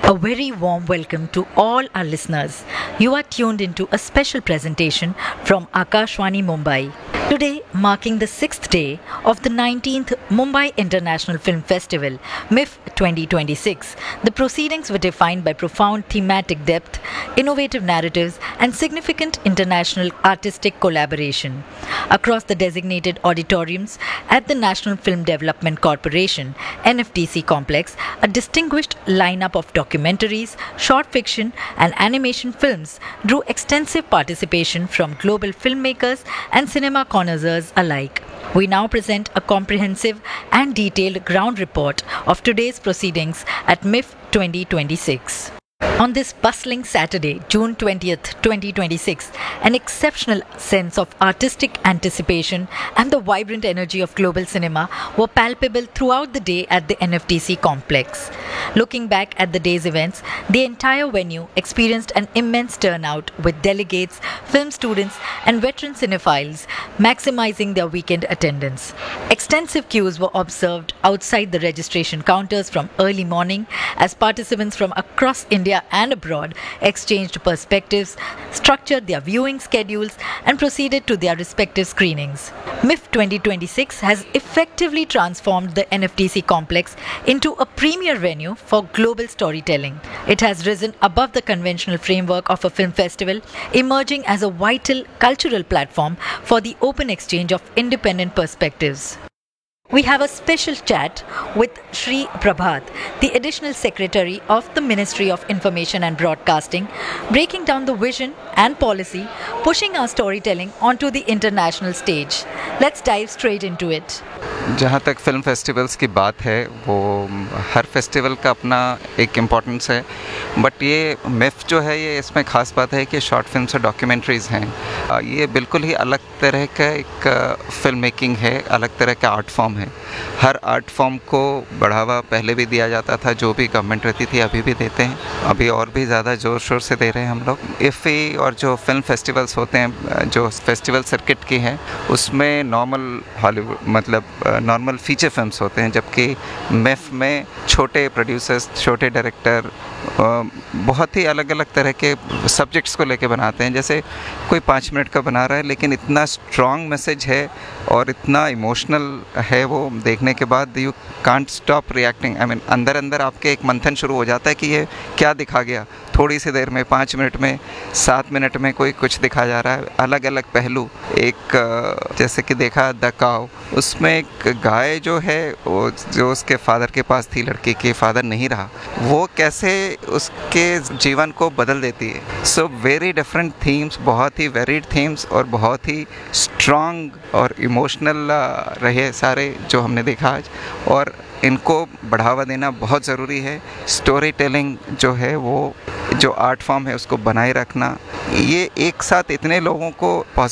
A very warm welcome to all our listeners. You are tuned into a special presentation from Akashvani Mumbai. Today, marking the 6th day of the 19th Mumbai International Film Festival, MIF 2026, the proceedings were defined by profound thematic depth, innovative narratives, and significant international artistic collaboration. Across the designated auditoriums at the National Film Development Corporation (NFDC) complex, a distinguished lineup of documentaries, short fiction, and animation films drew extensive participation from global filmmakers and cinema connoisseurs alike. We now present a comprehensive and detailed ground report of today's proceedings at MIF 2026. On this bustling Saturday, June 20th, 2026, an exceptional sense of artistic anticipation and the vibrant energy of global cinema were palpable throughout the day at the NFDC complex. Looking back at the day's events, the entire venue experienced an immense turnout with delegates, film students, and veteran cinephiles maximizing their weekend attendance. Extensive queues were observed outside the registration counters from early morning as participants from across India and abroad exchanged perspectives, structured their viewing schedules, and proceeded to their respective screenings. MIF 2026 has effectively transformed the NFDC complex into a premier venue for global storytelling. It has risen above the conventional framework of a film festival, emerging as a vital cultural platform for the open exchange of independent perspectives. We have a special chat with Shri Prabhat, the Additional Secretary of the Ministry of Information and Broadcasting, breaking down the vision and policy, pushing our storytelling onto the international stage. Let's dive straight into it. जहाँ तक film festivals की बात है वो हर festival का अपना एक importance है, बट ये मिफ जो है ये इसमें ख़ास बात है कि शॉर्ट फिल्म्स और डॉक्यूमेंट्रीज़ हैं। ये बिल्कुल ही अलग तरह का एक फ़िल्म मेकिंग है, अलग तरह का आर्ट फॉर्म है। हर आर्ट फॉर्म को बढ़ावा पहले भी दिया जाता था, जो भी गवर्नमेंट रहती थी अभी भी देते हैं, अभी और भी ज़्यादा ज़ोर शोर से दे रहे हैं हम लोग। इफ़ी और जो फिल्म फेस्टिवल्स होते हैं, जो फेस्टिवल सर्किट की हैं, उसमें normal Hollywood normal feature films होते हैं, जबकि मिफ में छोटे प्रोड्यूसर्स, छोटे डायरेक्टर बहुत ही अलग अलग तरह के सब्जेक्ट्स को लेके बनाते हैं। जैसे कोई 5 मिनट का बना रहा है लेकिन इतना स्ट्रॉन्ग मैसेज है और इतना इमोशनल है, वो देखने के बाद you can't stop reacting. I mean अंदर अंदर आपके एक मंथन शुरू हो जाता है कि ये क्या दिखा गया। थोड़ी सी देर में, 5 मिनट में, 7 मिनट में कोई कुछ दिखा जा रहा है, अलग अलग पहलू। एक जैसे कि देखा द काउ, उसमें एक गाय जो है वो जो उसके फादर के पास थी, लड़की के फादर नहीं रहा, वो कैसे उसके जीवन को बदल देती है। सो वेरी डिफरेंट थीम्स, बहुत ही वेरिड थीम्स और बहुत ही स्ट्रॉन्ग और इमोशनल रहे सारे जो हमने देखा आज, और इनको बढ़ावा देना बहुत ज़रूरी है। स्टोरी टेलिंग जो है वो जो आर्ट फॉर्म है उसको बनाए रखना, ये एक साथ इतने लोगों को